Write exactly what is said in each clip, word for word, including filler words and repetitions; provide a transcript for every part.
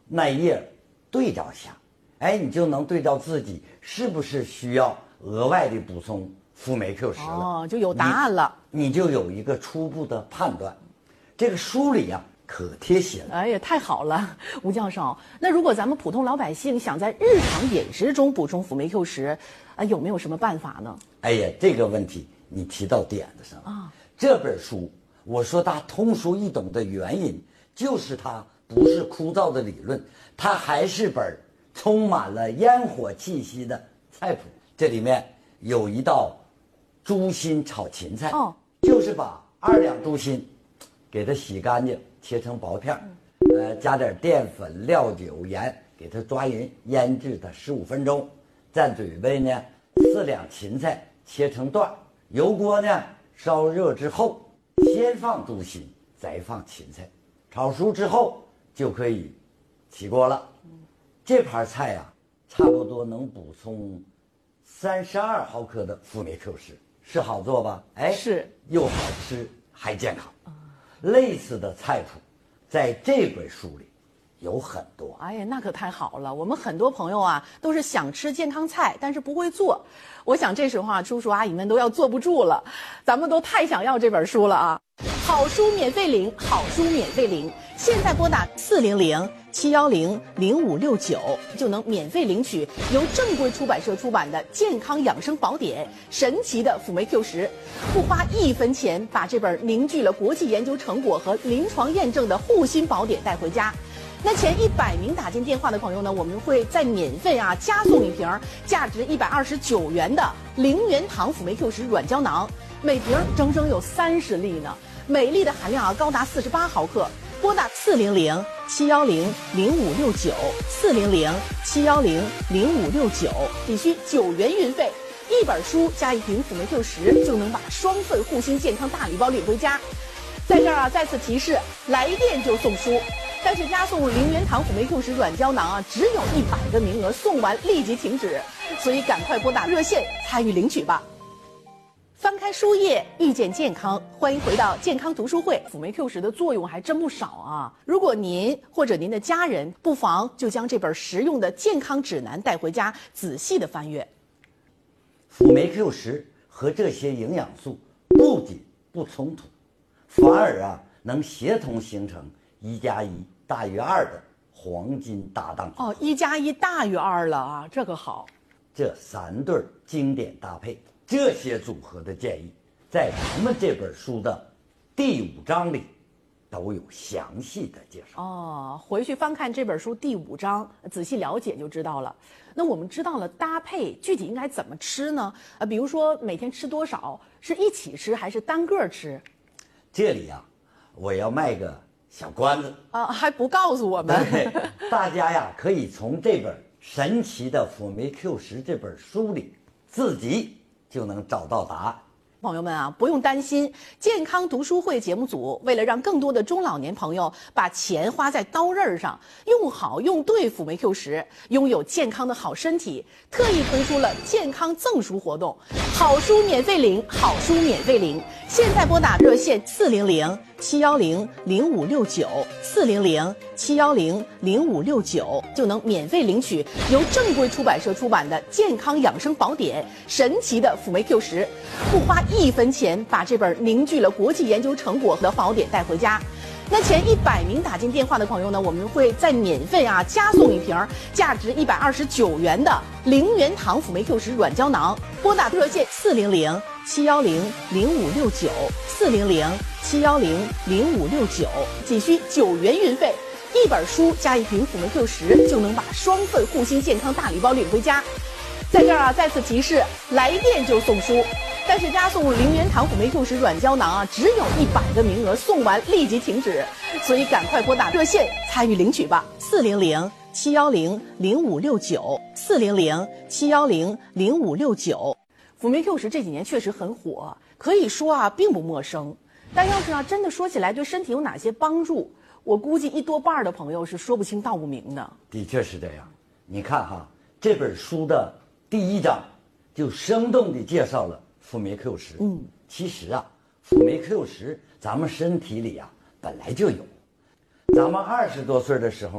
那一页对照下，哎，你就能对照自己是不是需要额外的补充辅酶 Q 十了， 哦，就有答案了， 你，你就有一个初步的判断。这个书里啊可贴写了。 哎呀，太好了，吴教授。那如果咱们普通老百姓想在日常饮食中补充辅酶 Q 十，啊，有没有什么办法呢？ 哎呀，这个问题你提到点子上了啊！这本书我说它通俗易懂的原因，就是它不是枯燥的理论，它还是本充满了烟火气息的菜谱。这里面有一道猪心炒芹菜，哦，就是把二两猪心给它洗干净，切成薄片，呃，加点淀粉、料酒、盐，给它抓匀，腌制它十五分钟。再准备呢四两芹菜，切成段，油锅呢烧热之后，先放猪心，再放芹菜，炒熟之后就可以起锅了。这盘菜啊，差不多能补充三十二毫克的辅酶 Q 十，是好做吧？哎， 是， 又好吃还健康。类似的菜谱，在这本书里有很多。 哎呀，那可太好了！我们很多朋友啊，都是想吃健康菜，但是不会做。我想这时候啊，叔叔阿姨们都要坐不住了，咱们都太想要这本书了啊！好书免费领，好书免费领，现在拨打四零零七幺零零五六九就能免费领取由正规出版社出版的健康养生宝典《神奇的辅酶 Q 十》，不花一分钱，把这本凝聚了国际研究成果和临床验证的护心宝典带回家。那前一百名打进电话的朋友呢，我们会再免费啊加送一瓶价值一百二十九元的零元堂辅酶 Q 十软胶囊，每瓶整整有三十粒呢，每粒的含量啊高达四十八毫克。拨打四零零七幺零零五六九四零零七幺零零五六九，只需九元运费，一本书加一瓶辅酶 Q 十就能把双份护心健康大礼包领回家。在这儿啊，再次提示，来电就送书。但是加送零元堂辅酶 Q 十软胶囊啊，只有一百个名额，送完立即停止，所以赶快拨打热线参与领取吧。翻开书页，遇见健康，欢迎回到健康读书会。辅酶 Q 十的作用还真不少啊！如果您或者您的家人，不妨就将这本实用的健康指南带回家，仔细的翻阅。 辅酶 Q 十和这些营养素不仅不冲突，反而啊能协同形成一加一大于二的黄金搭档哦，一加一大于二了啊，这个好。 这三对经典搭配，这些组合的建议，在咱们这本书的第五章里都有详细的介绍。 哦，回去翻看这本书第五章，仔细了解就知道了。那我们知道了搭配，具体应该怎么吃呢？呃，比如说每天吃多少，是一起吃还是单个吃？ 这里啊，我要卖个小关子啊，还不告诉我们？ 对，大家呀可以从这本神奇的辅酶 Q 十这本书里自己就能找到答案。 朋友们啊，不用担心，健康读书会节目组为了让更多的中老年朋友把钱花在刀刃上，用好用对辅酶 Q 十，拥有健康的好身体，特意推出了健康赠书活动，好书免费领，好书免费领，现在拨打热线四零零七幺零零五六九四零零七幺零零五六九就能免费领取由正规出版社出版的健康养生宝典《神奇的辅酶 Q 十》，不花一分钱，把这本凝聚了国际研究成果的宝典带回家。那前一百名打进电话的朋友呢，我们会再免费啊加送一瓶价值一百二十九元的零元堂辅酶 Q 十软胶囊。拨打热线四零零七幺零零五六九四零零七幺零零五六九，仅需九元运费，一本书加一瓶辅酶 Q 十就能把双份护心健康大礼包领回家。在这儿啊，再次提示，来电就送书。但是加送零元堂辅酶 Q 十软胶囊啊，只有一百个名额，送完立即停止，所以赶快拨打热线参与领取吧。四零零七幺零零五六九四零零七幺零零五六九。辅酶 Q 十这几年确实很火，可以说啊并不陌生。但要是啊真的说起来对身体有哪些帮助，我估计一多半的朋友是说不清道不明的。 的确是这样。你看哈，这本书的第一章就生动地介绍了辅酶 Q 十。嗯，其实啊，辅酶 Q 十咱们身体里啊本来就有。咱们二十多岁的时候呢，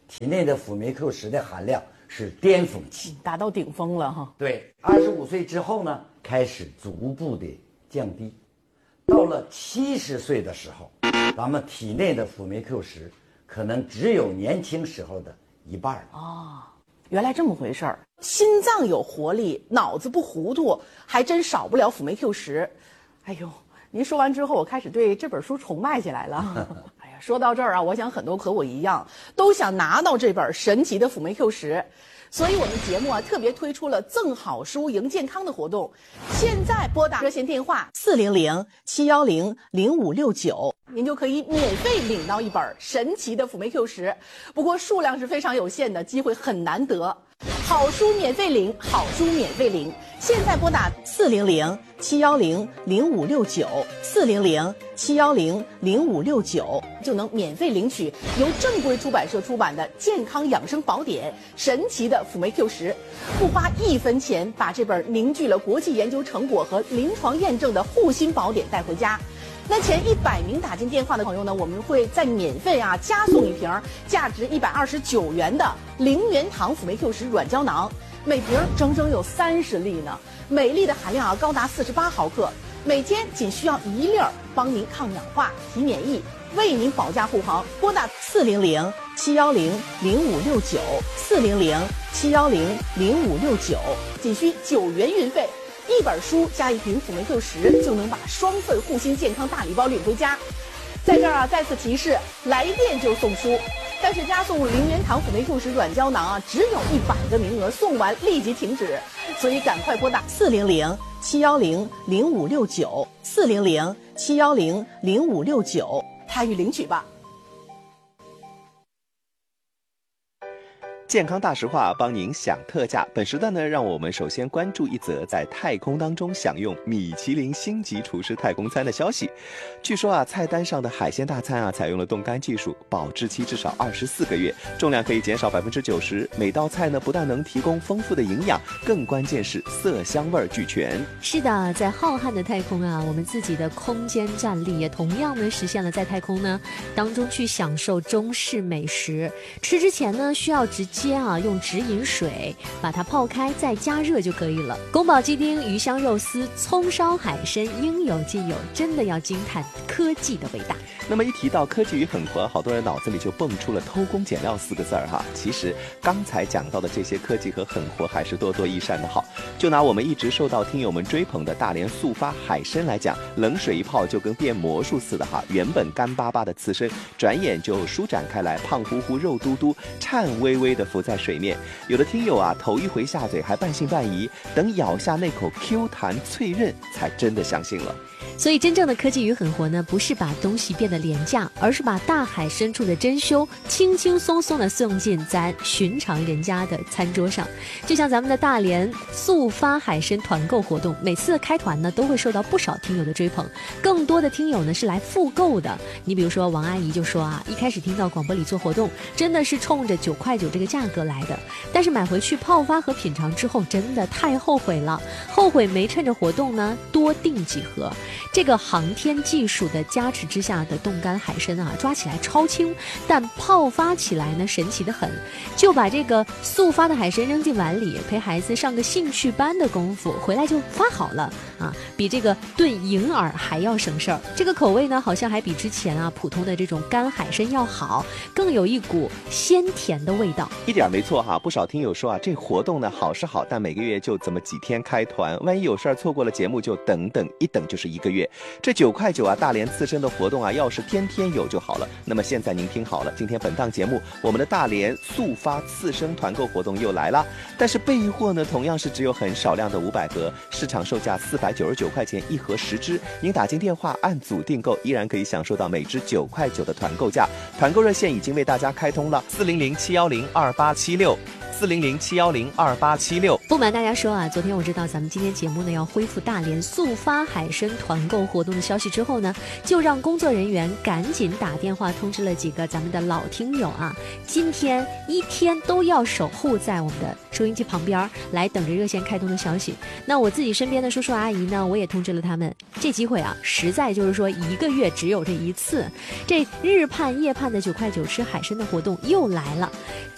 体内的辅酶 Q 十的含量是巅峰期， 达到顶峰了哈。 对，二十五岁之后呢，开始逐步的降低，到了七十岁的时候，咱们体内的辅酶 Q 十可能只有年轻时候的一半了。 哦，原来这么回事儿。心脏有活力，脑子不糊涂，还真少不了辅酶 Q 十。哎呦，您说完之后，我开始对这本书崇拜起来了。哎呀，说到这儿啊，我想很多和我一样，都想拿到这本神奇的辅酶 Q 十。所以我们节目啊特别推出了赠好书赢健康的活动，现在拨打热线电话四零零七幺零零五六九，您就可以免费领到一本神奇的辅酶 Q 十。不过数量是非常有限的，机会很难得。好书免费领，好书免费领。现在拨打四零零七幺零零五六九，四零零七幺零零五六九，就能免费领取由正规出版社出版的健康养生宝典《神奇的辅酶 Q 十》，不花一分钱，把这本凝聚了国际研究成果和临床验证的护心宝典带回家。那前一百名打进电话的朋友呢，我们会再免费啊加送一瓶价值一百二十九元的零元堂辅酶 Q 十软胶囊，每瓶整整有三十粒呢，每粒的含量啊高达四十八毫克，每天仅需要一粒儿，帮您抗氧化、提免疫，为您保驾护航。拨打四零零七幺零零五六九，四零零七幺零零五六九，仅需九元运费。一本书加一瓶辅酶 Q 十，就能把双份护心健康大礼包领回家。在这儿啊，再次提示，来电就送书，但是加送零元堂辅酶 Q 十软胶囊啊，只有一百个名额，送完立即停止，所以赶快拨打四零零七幺零零五六九，四零零七幺零零五六九，参与领取吧。 健康大实话帮您享特价。本时段呢，让我们首先关注一则在太空当中享用米其林星级厨师太空餐的消息。据说啊，菜单上的海鲜大餐啊，采用了冻干技术，保质期至少二十四个月，重量可以减少百分之九十。每道菜呢，不但能提供丰富的营养，更关键是色香味俱全。 是的，在浩瀚的太空啊，我们自己的空间站立也同样呢实现了在太空呢当中去享受中式美食。吃之前呢，需要直接接啊，用直饮水把它泡开，再加热就可以了。宫保鸡丁、鱼香肉丝、葱烧海参，应有尽有，真的要惊叹科技的伟大。 那么一提到科技与狠活，好多人脑子里就蹦出了偷工减料四个字儿哈。其实刚才讲到的这些科技和狠活还是多多益善的好。就拿我们一直受到听友们追捧的大连速发海参来讲，冷水一泡就跟变魔术似的哈，原本干巴巴的刺身，转眼就舒展开来，胖乎乎、肉嘟嘟、颤巍巍的浮在水面。有的听友啊，头一回下嘴还半信半疑，等咬下那口 Q 弹脆韧，才真的相信了。 所以真正的科技与狠活呢，不是把东西变得廉价，而是把大海深处的珍馐轻轻松松地送进咱寻常人家的餐桌上。就像咱们的大连速发海参团购活动，每次的开团呢，都会受到不少听友的追捧，更多的听友呢是来复购的。你比如说王阿姨就说啊，一开始听到广播里做活动，真的是冲着九块九这个价格来的，但是买回去泡发和品尝之后，真的太后悔了，后悔没趁着活动呢多订几盒。这个航天技术的加持之下的冻干海参啊，抓起来超轻，但泡发起来呢神奇的很。就把这个速发的海参扔进碗里，陪孩子上个兴趣班的功夫，回来就发好了啊，比这个炖银耳还要省事儿。这个口味呢，好像还比之前啊普通的这种干海参要好，更有一股鲜甜的味道。 一点没错哈，不少听友说啊，这活动呢好是好，但每个月就这么几天开团，万一有事儿错过了节目，就等等一等就是一个月。这九块九啊，大连刺身的活动啊，要是天天有就好了。那么现在您听好了，今天本档节目，我们的大连速发刺身团购活动又来了。但是备货呢，同样是只有很少量的五百盒，市场售价四百九十九块钱一盒十支。您打进电话按组订购，依然可以享受到每支九块九的团购价。团购热线已经为大家开通了，四零零七幺零二八七六。 四零零七幺零二八七六。 不瞒大家说啊，昨天我知道咱们今天节目呢要恢复大连速发海参团购活动的消息之后呢，就让工作人员赶紧打电话通知了几个咱们的老听友啊，今天一天都要守护在我们的收音机旁边，来等着热线开通的消息。那我自己身边的叔叔阿姨呢，我也通知了他们，这机会啊，实在就是说一个月只有这一次，这日盼夜盼的九块九吃海参的活动又来了。